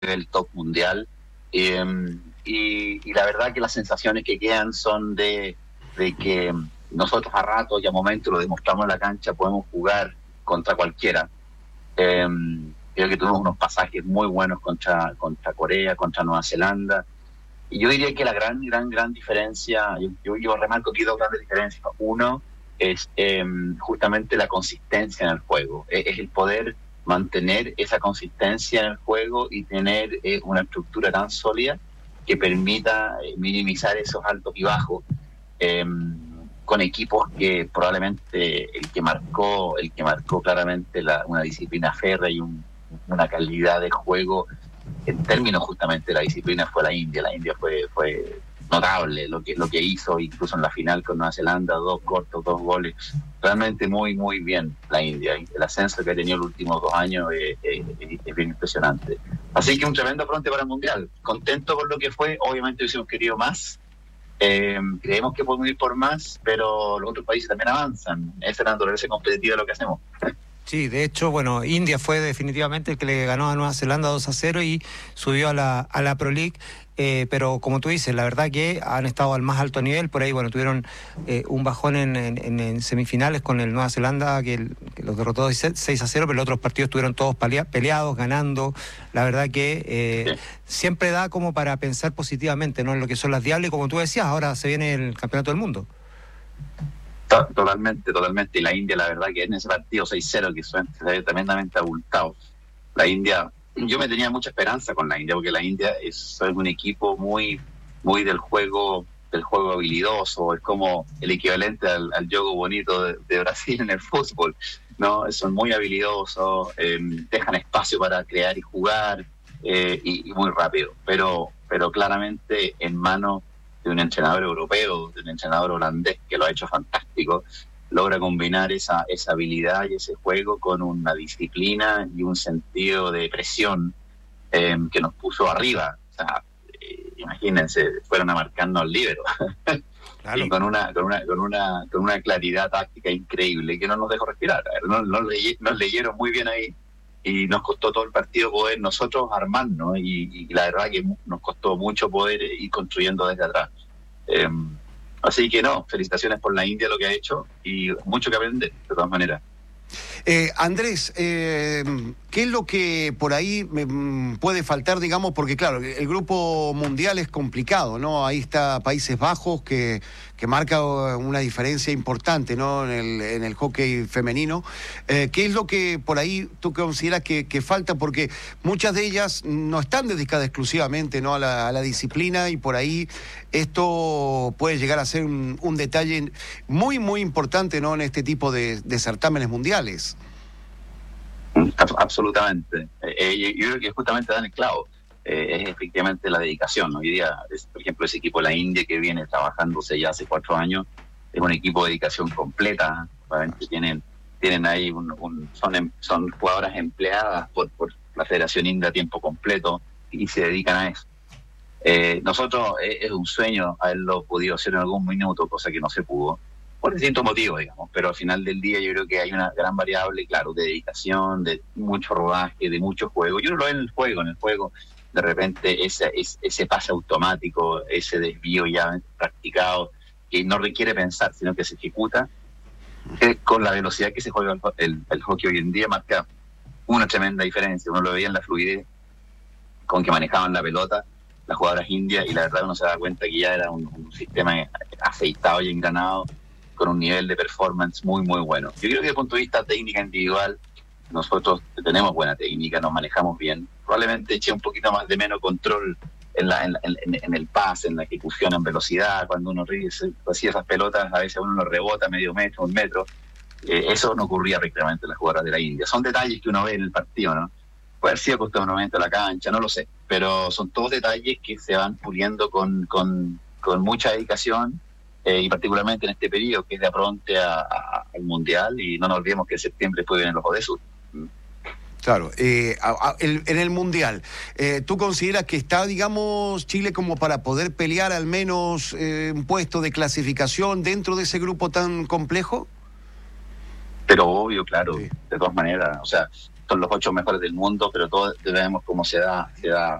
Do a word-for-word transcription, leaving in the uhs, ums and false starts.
el top mundial. Eh, y, y la verdad que las sensaciones que quedan son de, de que nosotros a ratos y a momentos lo demostramos en la cancha, podemos jugar contra cualquiera. Eh, Creo que tuvimos unos pasajes muy buenos contra, contra Corea, contra Nueva Zelanda. Y yo diría que la gran, gran, gran diferencia, yo, yo, yo remarco aquí dos grandes diferencias. Uno es eh, justamente la consistencia en el juego, es, es el poder mantener esa consistencia en el juego y tener eh, una estructura tan sólida que permita eh, minimizar esos altos y bajos eh, con equipos que probablemente el que marcó, el que marcó claramente la, una disciplina férrea y un, una calidad de juego en términos justamente de la disciplina fue la India. La India fue fue notable lo que lo que hizo, incluso en la final con Nueva Zelanda, dos cortos, dos goles. Realmente muy, muy bien la India. El ascenso que ha tenido los últimos dos años es, es, es bien impresionante. Así que un tremendo fronte para el Mundial. Contento con lo que fue. Obviamente hubiésemos querido más. Eh, creemos que podemos ir por más, pero los otros países también avanzan. Esa es la naturaleza competitiva de lo que hacemos. Sí, de hecho, bueno, India fue definitivamente el que le ganó a Nueva Zelanda dos a cero y subió a la, a la Pro League, eh, pero como tú dices, la verdad que han estado al más alto nivel, por ahí, bueno, tuvieron eh, un bajón en, en, en semifinales con el Nueva Zelanda, que, el, que los derrotó seis a cero, pero los otros partidos estuvieron todos peleados, ganando, la verdad que eh, sí. Siempre da como para pensar positivamente, ¿no?, en lo que son las Diablas, y como tú decías, ahora se viene el Campeonato del Mundo. Totalmente, totalmente. Y la India, la verdad que en ese partido seis cero, que se ve tremendamente abultado. La India, yo me tenía mucha esperanza con la India, porque la India es, es un equipo muy, muy del juego, del juego habilidoso, es como el equivalente al, al juego bonito de, de Brasil en el fútbol, ¿no? Son muy habilidosos, eh, dejan espacio para crear y jugar, eh, y, y muy rápido, pero, pero claramente en manos de un entrenador europeo, de un entrenador holandés que lo ha hecho fantástico, logra combinar esa, esa habilidad y ese juego con una disciplina y un sentido de presión eh, que nos puso arriba. O sea, eh, imagínense, fueron a marcarnos al líbero. Claro. Y con una, con una, con una, con una claridad táctica increíble que no nos dejó respirar. Nos, nos, ley, nos leyeron muy bien ahí y nos costó todo el partido poder nosotros armarnos, y, y la verdad que nos costó mucho poder ir construyendo desde atrás. Eh, así que no, felicitaciones por la India, lo que ha hecho, y mucho que aprender, de todas maneras. Eh, Andrés, eh, ¿qué es lo que por ahí me puede faltar, digamos? Porque claro, el grupo mundial es complicado, ¿no? Ahí está Países Bajos, que, que marca una diferencia importante, ¿no?, en el, en el hockey femenino. Eh, ¿Qué es lo que por ahí tú consideras que, que falta? Porque muchas de ellas no están dedicadas exclusivamente, ¿no?, a la, a la disciplina, y por ahí esto puede llegar a ser un, un detalle muy, muy importante, ¿no?, en este tipo de, de certámenes mundiales. Absolutamente. Eh, yo creo que justamente dan el clavo. Eh, es efectivamente la dedicación. Hoy día, es, por ejemplo, ese equipo de la India que viene trabajándose ya hace cuatro años, es un equipo de dedicación completa. Obviamente tienen, tienen ahí un, un, son, son jugadoras empleadas por, por la Federación India a tiempo completo y se dedican a eso. Eh, nosotros eh, es un sueño haberlo podido hacer en algún minuto, cosa que no se pudo, por distintos motivos, digamos, pero al final del día yo creo que hay una gran variable, claro, de dedicación, de mucho rodaje, de mucho juego. Yo no lo veo en el juego, en el juego de repente ese, ese, ese pase automático, ese desvío ya practicado, que no requiere pensar, sino que se ejecuta, que con la velocidad que se juega el, el, el hockey hoy en día marca una tremenda diferencia. Uno lo veía en la fluidez con que manejaban la pelota las jugadoras indias, y la verdad uno se da cuenta que ya era un, un sistema aceitado y engranado, con un nivel de performance muy, muy bueno. Yo creo que desde el punto de vista técnica individual, nosotros tenemos buena técnica, nos manejamos bien. Probablemente eché un poquito más de menos control en, la, en, en, en el pase, en la ejecución, en velocidad. Cuando uno recibe esas pelotas, a veces uno lo rebota medio metro, un metro. Eh, eso no ocurría prácticamente en las jugadoras de la India. Son detalles que uno ve en el partido, ¿no? Puede haber sido acostumbramiento a la cancha, no lo sé. Pero son todos detalles que se van puliendo con, con, con mucha dedicación, Eh, y particularmente en este periodo que es de apronte al Mundial, y no nos olvidemos que en septiembre puede venir los Juegos de Sur. Claro, eh, a, a, el, en el Mundial, eh, ¿tú consideras que está, digamos, Chile como para poder pelear al menos eh, un puesto de clasificación dentro de ese grupo tan complejo? Pero obvio, claro, sí. De todas maneras, o sea, son los ocho mejores del mundo, pero todos vemos cómo se da, se da